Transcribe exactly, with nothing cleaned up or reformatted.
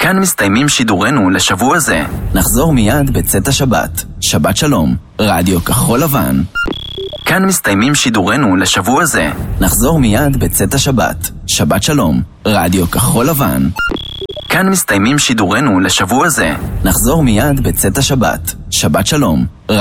כאן מסתיימים שידורנו לשבוע זה. נחזור מיד בצאת השבת. שבת שלום, רדיו כחול לבן. כאן מסתיימים שידורנו לשבוע זה. נחזור מיד בצאת השבת. שבת שלום, רדיו כחול לבן. כאן מסתיימים שידורנו לשבוע זה. נחזור מיד בצאת השבת. שבת שלום.